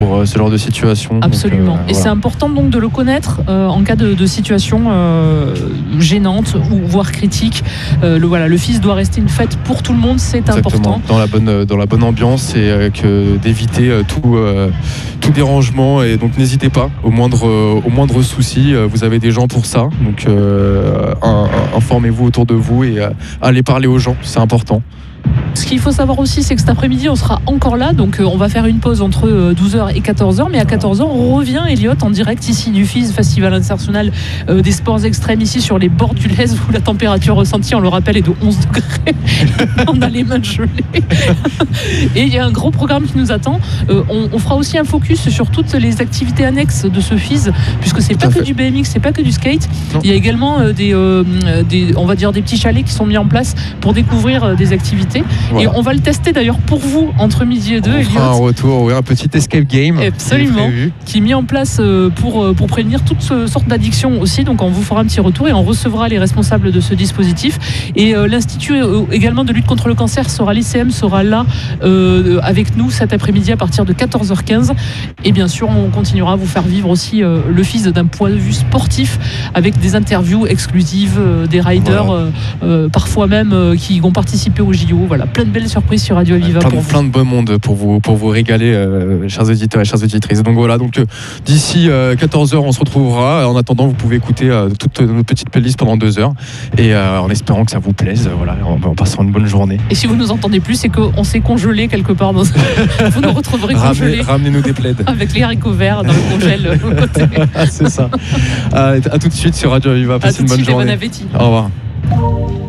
pour ce genre de situation. Absolument. Et c'est important donc de le connaître en cas de situation gênante ou voire critique. Le FIS doit rester une fête pour tout le monde, c'est important. Dans la bonne ambiance et d'éviter tout dérangement. Et donc n'hésitez pas au moindre souci. Vous avez des gens pour ça. Donc informez-vous autour de vous et allez parler aux gens, c'est important. Ce qu'il faut savoir aussi, c'est que cet après-midi, on sera encore là. Donc, on va faire une pause entre 12h et 14h. Mais à 14h, on revient, Elliot, en direct ici du FIS, Festival international des sports extrêmes, ici sur les bords du Lez, où la température ressentie, on le rappelle, est de 11 degrés. On a les mains gelées. Et il y a un gros programme qui nous attend. On fera aussi un focus sur toutes les activités annexes de ce FIS, puisque c'est pas que du BMX, c'est pas que du skate. Non. Il y a également on va dire des petits chalets qui sont mis en place pour découvrir des activités. Voilà. Et on va le tester d'ailleurs pour vous entre midi et 2. On fera un retour, un petit escape game. Absolument. Qui est mis en place pour prévenir toutes sortes d'addictions aussi. Donc on vous fera un petit retour et on recevra les responsables de ce dispositif. Et l'Institut également de lutte contre le cancer l'ICM sera là avec nous cet après-midi à partir de 14h15. Et bien sûr, on continuera à vous faire vivre aussi le FIS d'un point de vue sportif avec des interviews exclusives, des riders parfois même qui vont participer au JO. Voilà, plein de belles surprises sur Radio Aviva plein de beau monde pour vous régaler, chers auditeurs et chères auditrices. Donc voilà, d'ici 14h, on se retrouvera. En attendant, vous pouvez écouter toutes nos petites playlists pendant 2 heures et en espérant que ça vous plaise. Voilà, en passant une bonne journée. Et si vous nous entendez plus, c'est qu'on s'est congelé quelque part. Vous nous retrouverez congelés. Ramenez-nous des plaids. Avec les haricots verts dans le congèle. C'est ça. À tout de suite sur Radio Aviva. Passez une bonne journée. Bon appétit. Au revoir.